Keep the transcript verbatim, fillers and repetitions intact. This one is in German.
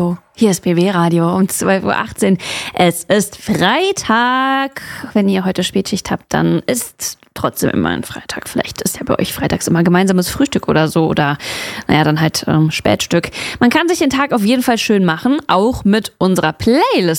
Hallo, hier ist B W Radio um zwölf Uhr achtzehn. Es ist Freitag. Wenn ihr heute Spätschicht habt, dann ist trotzdem immer ein Freitag. Vielleicht ist ja bei euch freitags immer gemeinsames Frühstück oder so oder naja, dann halt ähm, Spätstück. Man kann sich den Tag auf jeden Fall schön machen, auch mit unserer Playlist